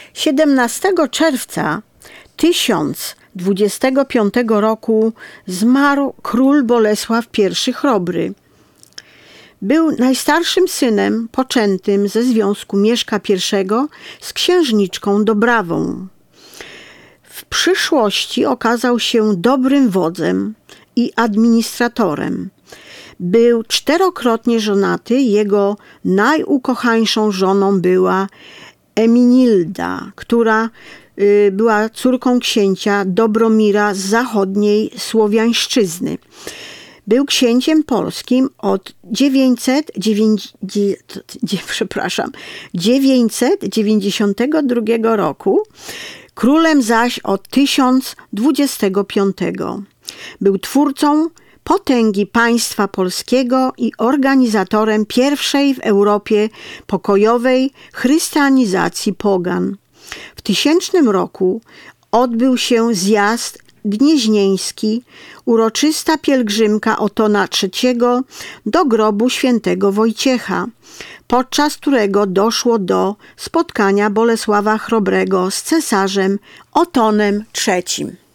17 czerwca 1025 roku zmarł król Bolesław I Chrobry. Był najstarszym synem poczętym ze związku Mieszka I z księżniczką Dobrawą. W przyszłości okazał się dobrym wodzem i administratorem. Był 4-krotnie żonaty, jego najukochańszą żoną była Eminilda, która była córką księcia Dobromira z zachodniej Słowiańszczyzny. Był księciem polskim od 992 roku, królem zaś od 1025. Był twórcą potęgi państwa polskiego i organizatorem pierwszej w Europie pokojowej chrystianizacji pogan. W 1000 roku odbył się zjazd gnieźnieński, uroczysta pielgrzymka Otona III do grobu świętego Wojciecha, podczas którego doszło do spotkania Bolesława Chrobrego z cesarzem Otonem III.